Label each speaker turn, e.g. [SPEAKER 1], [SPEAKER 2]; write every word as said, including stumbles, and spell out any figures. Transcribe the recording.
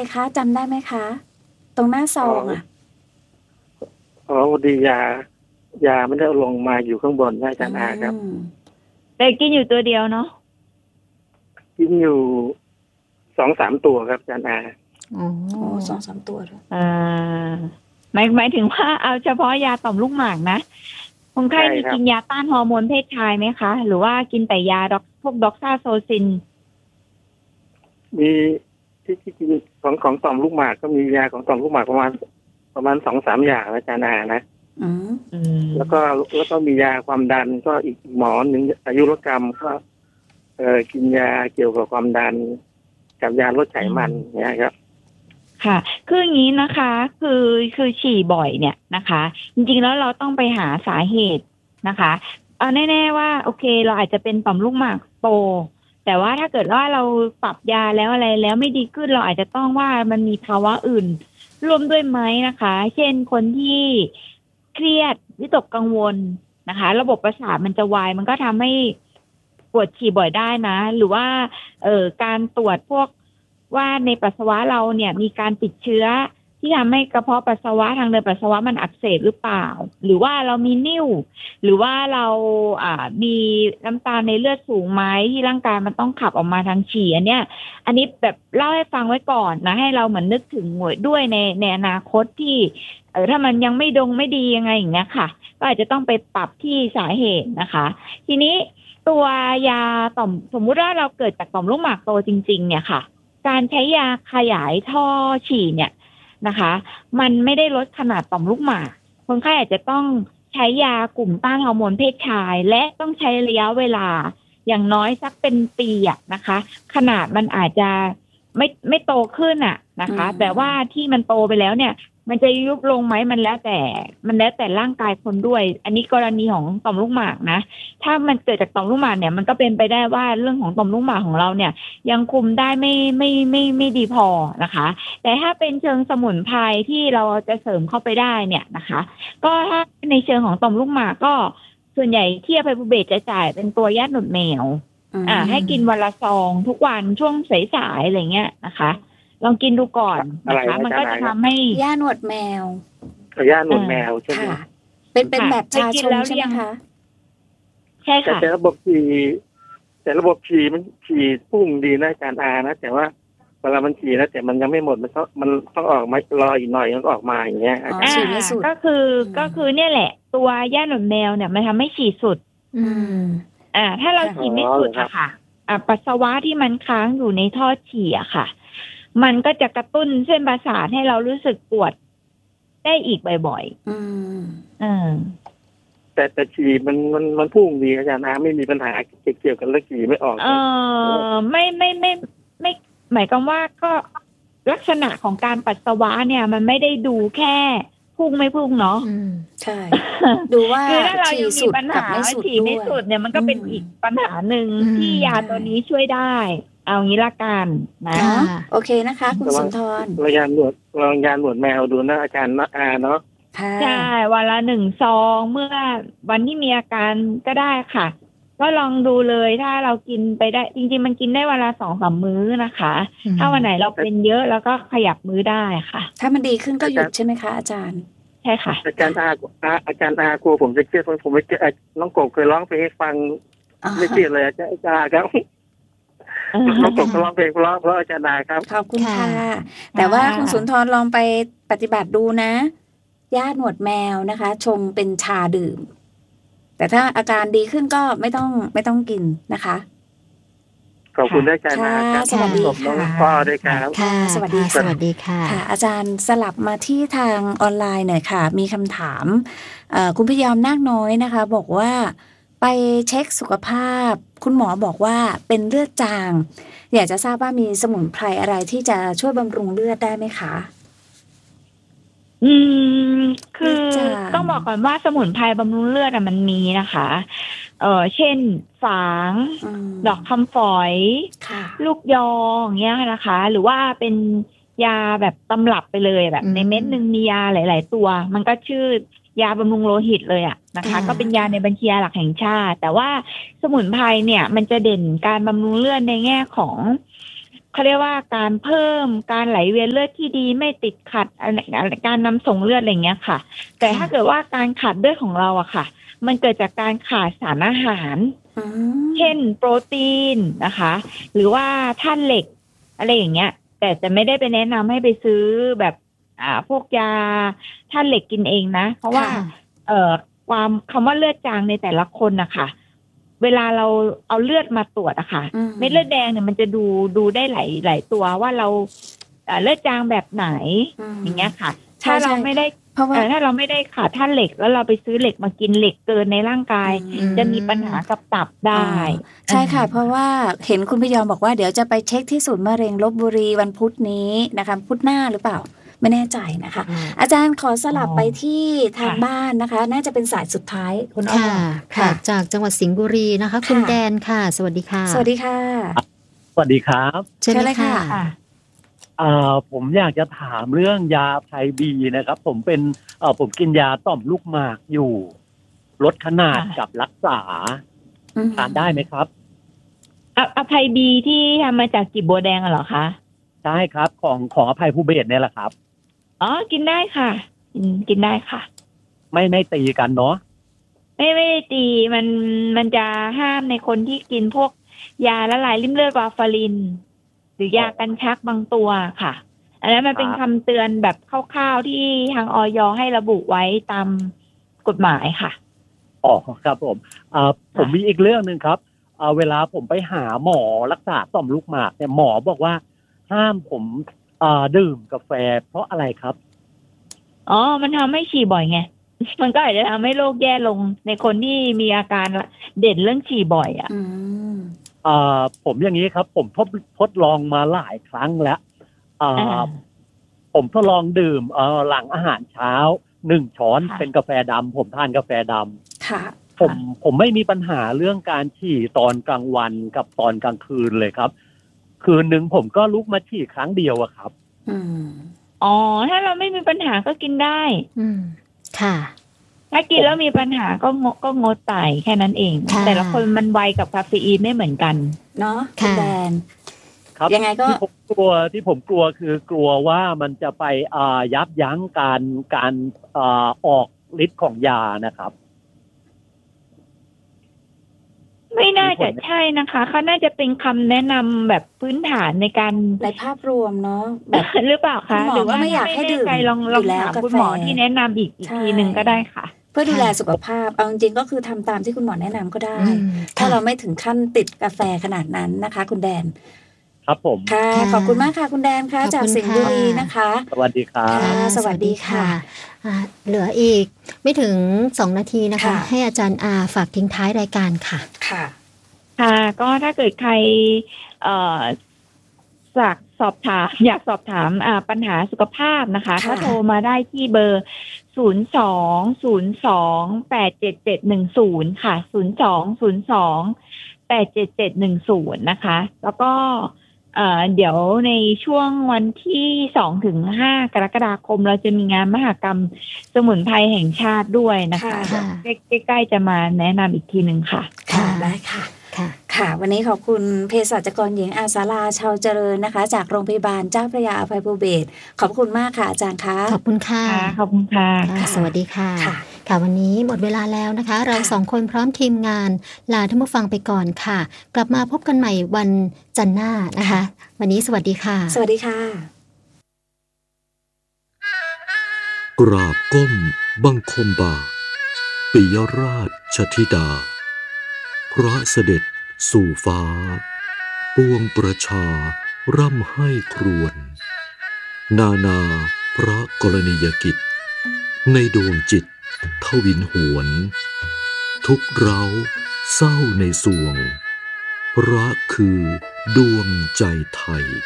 [SPEAKER 1] คะจำได้ไหมคะตรงหน้าซองอ่ะ
[SPEAKER 2] อ๋อดียายาไม่ได้ลงมาอยู่ข้างบนอาจารย์อาครับ
[SPEAKER 3] แต่กินอยู่ตัวเดียวเนาะ
[SPEAKER 2] กินอยู่สองสามตัวครับอาจารย์อา
[SPEAKER 1] อ๋อสองสามตัว
[SPEAKER 3] อ่าหมายหมายถึงว่าเอาเฉพาะยาต่อมลูกหมากนะคนไข้มีกินยาต้านฮอร์โมนเพศชายไหมคะหรือว่ากินแต่ยาด็อกพวกด็อกซาโซซิน
[SPEAKER 2] มีที่ที่กินของของต่อมลูกหมากก็มียาของต่อมลูกหมากประมาณประมาณสองสามอย่างอาจารย์อานะแล้วก็แล้วก็มียาความดันก็อีกหมอหนึ่งอายุรกรรมก็เอ่อกินยาเกี่ยวกับความดันกับยาลดไขมันเนี่ยครับ
[SPEAKER 3] ค่ะคืออย่างนี้นะคะคือคือฉี่บ่อยเนี่ยนะคะจริงๆแล้วเราต้องไปหาสาเหตุนะคะเอาแน่ๆว่าโอเคเราอาจจะเป็นต่อมลูกหมากโตแต่ว่าถ้าเกิดว่าเราปรับยาแล้วอะไรแล้วไม่ดีขึ้นเราอาจจะต้องว่ามันมีภาวะอื่นร่วมด้วยไหมนะคะเช่นคนที่เครียดวิตกกังวลนะคะระบบประสาทมันจะวายมันก็ทำให้ปวดฉี่บ่อยได้นะหรือว่าเอ่อการตรวจพวกว่าในปัสสาวะเราเนี่ยมีการติดเชื้อที่ทำให้กระเพาะปัสสาวะทางเดินปัสสาวะมันอักเสบหรือเปล่าหรือว่าเรามีนิ่วหรือว่าเราอ่ามีน้ำตาลในเลือดสูงไหมที่ร่างกายมันต้องขับออกมาทางฉี่อันเนี้ยอันนี้แบบเล่าให้ฟังไว้ก่อนนะให้เราเหมือนนึกถึงด้วยในในอนาคตที่เออถ้ามันยังไม่ดงไม่ดียังไงอย่างเงี้ยค่ะก็อาจจะต้องไปปรับที่สาเหตุนะคะทีนี้ตัวยาต่อมสมมุติว่าเราเกิดจากต่อมลูกหมากโตจริงๆเนี่ยค่ะการใช้ยาขยายท่อฉี่เนี่ยนะคะมันไม่ได้ลดขนาดต่อมลูกหมากคนไข้อาจจะต้องใช้ยากลุ่มต้านฮอร์โมนเพศชายและต้องใช้ระยะเวลาอย่างน้อยสักเป็นปีอะนะคะขนาดมันอาจจะไม่ไม่โตขึ้นอะนะคะแต่ว่าที่มันโตไปแล้วเนี่ยมันจะยุบลงไหมมันแล้วแต่มันแล้วแต่ร่างกายคนด้วยอันนี้กรณีของต่อมลูกหมากนะถ้ามันเกิดจากต่อมลูกหมากเนี่ยมันก็เป็นไปได้ว่าเรื่องของต่อมลูกหมากของเราเนี่ยยังคุมได้ไม่ไม่ไม่ไม่ดีพอนะคะแต่ถ้าเป็นเชิงสมุนไพรที่เราจะเสริมเข้าไปได้เนี่ยนะคะก็ถ้าในเชิงของต่อมลูกหมากก็ส่วนใหญ่ที่อภัยภูเบศจะจ่ายเป็นตัวย่าหนวดแมวอ่าให้กินวันละซองทุกวันช่วงสายๆอะไรเงี้ยนะคะลองกินดูก่อนนะคะมันก็จะทำให้
[SPEAKER 1] ย่าหนวดแมว
[SPEAKER 2] ย่าหนวดแมวใช่ไหม
[SPEAKER 1] เป็นเป็นแบบชาชงใช่ไหมคะ
[SPEAKER 3] ใช่ค่ะ
[SPEAKER 2] แต่ระบบฉี่แต่ระบบฉี่มันฉี่พุ่งดีนะอาจารย์อานะแต่ว่าเวลามันฉี่แล้วแต่มันยังไม่หมดมันต้องมันต้องออกมารออีกหน่อยมันก็ออกมาอย่างเงี้ย
[SPEAKER 1] อ๋อฉี่ไม่สุด
[SPEAKER 3] ก็คือก็คือเนี่ยแหละตัวย่าหนวดแมวเนี่ยมันทำให้ฉี่สุด
[SPEAKER 1] อืม
[SPEAKER 3] อ่าถ้าเราฉี่ไม่สุดอะค่ะอ่าปัสสาวะที่มันค้างอยู่ในท่อฉี่อะค่ะมันก็จะกระตุ้นเส้นประสาทให้เรารู้สึกปวดได้อีกบ่อย
[SPEAKER 1] ๆอืม
[SPEAKER 3] อ่า
[SPEAKER 2] แต่แต่ฉี่มันมันมันพุ่งดีอาจารย์นะไม่มีปัญหาเกี่ยวกับเรื่องฉี่ไม่ออก
[SPEAKER 3] เออไม่ไม่ไม่ไม่หมายความว่าก็ลักษณะของการปัสสาวะเนี่ยมันไม่ได้ดูแค่พุ่งไม่พุ่งเนาะ
[SPEAKER 1] ใช่ดูว่า
[SPEAKER 3] คือถ้าเรายังมีปัญหาฉี่ไม่สุดเนี่ยมันก็เป็นอีกปัญหาหนึ่งที่ยาตัวนี้ช่วยได้เอางี้ละกันนะ
[SPEAKER 1] โอเคนะคะคุณสุนทร
[SPEAKER 2] ลองยาหนวดลองยาหนวดแมวดูนะอาจารย์นะอาเนาะ
[SPEAKER 3] ใช่วันละหนึ่งซองเมื่อวันที่มีอาการก็ได้ค่ะก็ลองดูเลยถ้าเรากินไปได้จริงๆมันกินได้วันละสองสามมื้อนะคะถ้าวันไหนเราเป็นเยอะแล้วก็ขยับมื้อได้ค่ะ
[SPEAKER 1] ถ้ามันดีขึ้นก็หยุดใช่ไหมคะอาจารย์
[SPEAKER 3] ใช่ค่ะ
[SPEAKER 2] อาจารย์อาอาจารย์อากลัวผมจะเครียดผมไม่เครียดน้องกบเคยร้องเพลงให้ฟังไม่เครียดเลยอาจารย์อาจารย์ครับน้องกบก็ร้องเพลงเพราะเพราะอาจารย์อาครับ
[SPEAKER 1] ขอบคุณค่ะแต่ว่าคุณสุนทรลองไปปฏิบัติดูนะย่าหนวดแมวนะคะชงเป็นชาดื่มแต่ถ้าอาการดีขึ้นก็ไม่ต้องไม่ต้องกินนะคะ
[SPEAKER 2] ขอบคุณอาจารย์นะครับ
[SPEAKER 1] สวัสดี
[SPEAKER 2] ค่ะน้องพ่อด้วยครับ
[SPEAKER 1] ค่ะสวัสดี
[SPEAKER 4] สวัสดีค่ะ
[SPEAKER 1] อาจารย์สลับมาที่ทางออนไลน์หน่อยค่ะมีคำถามคุณพยอมนาคน้อยนะคะบอกว่าไปเช็คสุขภาพคุณหมอบอกว่าเป็นเลือดจางอยากจะทราบว่ามีสมุนไพรอะไรที่จะช่วยบำรุงเลือดได้ไหมคะ
[SPEAKER 3] อืมคือต้องบอกก่อนว่าสมุนไพรบำรุงเลือดอะมันมีนะคะเออเช่นฝางดอกคำฝอยลูกยออย่างเงี้ยนะคะหรือว่าเป็นยาแบบตำรับไปเลยแบบในเม็ดนึงมียาหลายๆตัวมันก็ชื่อยาบำรุงโลหิตเลยอะนะคะก็เป็นยาในบัญชียาหลักแห่งชาติแต่ว่าสมุนไพรเนี่ยมันจะเด่นการบำรุงเลือดในแง่ของเขาเรียกว่าการเพิ่มการไหลเวียนเลือดที่ดีไม่ติดขัดอะไรการนำส่งเลือดอะไรเงี้ยค่ะแต่ถ้าเกิดว่าการขาดเลือดของเราอะค่ะมันเกิดจากการขาดสารอาหารเช่นโปรตีนนะคะหรือว่าธาตุเหล็กอะไรอย่างเงี้ยแต่จะไม่ได้ไปแนะนำให้ไปซื้อแบบอ่าพวกยาธาตุเหล็กกินเองนะเพราะว่าเอ่อความคำว่าเลือดจางในแต่ละคนนะคะเวลาเราเอาเลือดมาตรวจอะค่ะเม็ดเลือดแดงเนี่ยมันจะดูดูได้หลายหลายตัวว่าเราเลือดจางแบบไหนอย่างเงี้ยค่ะถ้าเราไม่ได้เพราะว่าถ้าเราไม่ได้ขาดธาตุเหล็กแล้วเราไปซื้อเหล็กมากินเหล็กเกินในร่างกายจะมีปัญหากับตับได้
[SPEAKER 1] ใช่ค่ะเพราะว่าเห็นคุณพยอมบอกว่าเดี๋ยวจะไปเช็คที่ศูนย์มะเร็งลพบุรีวันพุธนี้นะคะพุธหน้าหรือเปล่าไม่แน่ใจนะคะอาจารย์ขอสลับไปที่ทางบ้านนะคะน่าจะเป็นสายสุดท้ายคุณอ้อ
[SPEAKER 4] ค่ะจากจังหวัดสิงห์บุรีนะคะคุณแดนค่ะสวัสดีค่ะ
[SPEAKER 1] สวัสดีค่ะ
[SPEAKER 2] สวัสดีครับ
[SPEAKER 1] เชิญเลยค่ะ
[SPEAKER 2] อ่าผมอยากจะถามเรื่องยาไพบีนะครับผมเป็นเอ่อผมกินยาต่อมลูกหมากอยู่ลดขนาดกับรักษาทานได้ไหมครับ
[SPEAKER 3] อภัยบีที่ทำมาจากกีบบัวแดงเหรอคะ
[SPEAKER 2] ใช่ครับของของอภัยภูเบศเนี่ยแหละครับ
[SPEAKER 3] อ๋อกินได้ค่ะกินกินได้ค่ะ
[SPEAKER 2] ไม่ไม่ตีกันเนาะ
[SPEAKER 3] ไม่ไม่ได้ตีมันมันจะห้ามในคนที่กินพวกยาละลายริ่มเลือดวาฟารินหรือยากันชักบางตัวค่ะอันนั้นมันเป็นคำเตือนแบบคร่าวๆที่ทางอย.ให้ระบุไว้ตามกฎหมายค่ะ
[SPEAKER 2] อ๋อครับผมอ่าผมมีอีกเรื่องนึงครับอ่าเวลาผมไปหาหมอรักษาต่อมลูกหมากเนี่ยหมอบอกว่าห้ามผมอ่าดื่มกาแฟเพราะอะไรครับ
[SPEAKER 3] อ๋อมันทำให้ฉี่บ่อยไงมันก็อาจจะทำให้โรคแย่ลงในคนที่มีอาการเด่นเรื่องฉี่บ่อยอ่ะ
[SPEAKER 2] อ่าผมอย่างนี้ครับผมทดทดลองมาหลายครั้งแล้วอ่าผมทดลองดื่มเอ่อหลังอาหารเช้าหนึ่งช้อนเป็นกาแฟดำผมทานกาแฟดำค่ะผมผมไม่มีปัญหาเรื่องการฉี่ตอนกลางวันกับตอนกลางคืนเลยครับคืนหนึ่งผมก็ลุกมาฉี่ครั้งเดียวอะครับ
[SPEAKER 3] อืมอ๋อถ้าเราไม่มีปัญหาก็กินได้
[SPEAKER 4] อืมค่ะ
[SPEAKER 3] ถ้ากินแล้วมีปัญหาก็งดก็งดไปแค่นั้นเองแต่ละคนมันไวกับคาเฟอีนไม่เหมือนกัน
[SPEAKER 1] เนาะคุณแดน
[SPEAKER 2] ครับยังไงก็ที่ผมกลัวที่ผมกลัวคือกลัวว่ามันจะไปอ่ายับยั้งการการอ่าออกฤทธิ์ของยานะครับ
[SPEAKER 3] ไม่น่าจะใช่นะคะเขาน่าจะเป็นคำแนะนำแบบพื้นฐานในการ
[SPEAKER 1] ในภาพรวมเนาะ
[SPEAKER 3] แบบหรือเปล่าคะหรือว่าไม่อยากให้ดื่มลองลองถามคุณหมอที่แนะนำอีกอีกทีหนึ่งก็ได้ค่ะ
[SPEAKER 1] เพื่อดูแลสุขภาพเอาจริงๆก็คือทำตามที่คุณหมอแนะนำก็ได้ถ้าเราไม่ถึงขั้นติดกาแฟขนาดนั้นนะคะคุณแดน
[SPEAKER 2] ครับผม
[SPEAKER 1] ค่ะขอบคุณมากค่ะคุณแดนค่ะจากสิงห์บุรีนะคะ
[SPEAKER 2] สวัสดีครับ
[SPEAKER 1] สวัสดีค่ะ
[SPEAKER 4] เหลืออีกไม่ถึงสองนาทีนะคะให้อาจารย์อาฝากทิ้งท้ายรายการค่ะ
[SPEAKER 3] ค่ะค่ะก็ถ้าเกิดใครเอ่ออยากสอบถามอยากสอบถามอ่าปัญหาสุขภาพนะคะก็โทรมาได้ที่เบอร์ศูนย์ สอง ศูนย์ สอง แปด เจ็ด เจ็ด หนึ่ง ศูนย์ค่ะศูนย์ สอง ศูนย์ สอง แปด เจ็ด เจ็ด หนึ่ง ศูนย์นะคะแล้วก็เอ่อเดี๋ยวในช่วงวันที่สองถึงห้ากรกฎาคมเราจะมีงานมหกรรมสมุนไพรแห่งชาติด้วยนะคะใกล้ๆจะมาแนะนำอีกทีหนึ่งค่ะ
[SPEAKER 1] ค่ะได้ค่ะค่ะค่ะวันนี้ขอบคุณเภสัชกรหญิงอาสาราชาวเจริญนะคะจากโรงพยาบาลเจ้าพระยาอภัยภูเบศรขอบคุณมากค่ะอาจารย์คะ
[SPEAKER 4] ขอบคุณค่ะ
[SPEAKER 3] ขอบคุณค่ะ
[SPEAKER 4] สวัสดีค่ะค่ะวันนี้หมดเวลาแล้วนะคะเราสองคนพร้อมทีมงานลาท่านผู้ฟังไปก่อนค่ะกลับมาพบกันใหม่วันจันทร์หน้านะคะวันนี้สวัสดีค่ะ
[SPEAKER 1] สวัสดีค่ะ
[SPEAKER 5] กราบก้มบังคมบาปิยราชธิดาพระเสด็จสู่ฟ้าปวงประชาร่ำให้ครวญนานาพระกรณียกิจในดวงจิตทวินหวนทุกเร้าเศร้าในสวงพระคือดวงใจไทย